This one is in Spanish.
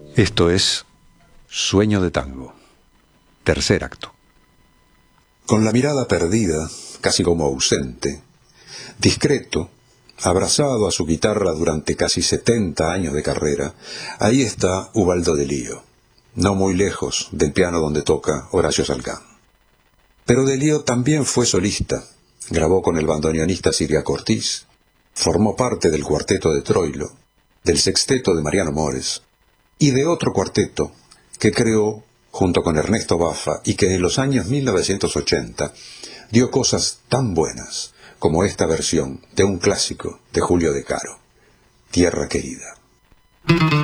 Esto es Sueño de Tango, tercer acto. Con la mirada perdida, casi como ausente, discreto, abrazado a su guitarra durante casi 70 años de carrera, ahí está Ubaldo de Lío, no muy lejos del piano donde toca Horacio Salgán. Pero de Lío también fue solista, grabó con el bandoneonista Siriaco Ortiz, formó parte del cuarteto de Troilo, del sexteto de Mariano Mores, y de otro cuarteto que creó junto con Ernesto Baffa y que en los años 1980 dio cosas tan buenas como esta versión de un clásico de Julio De Caro, Tierra Querida.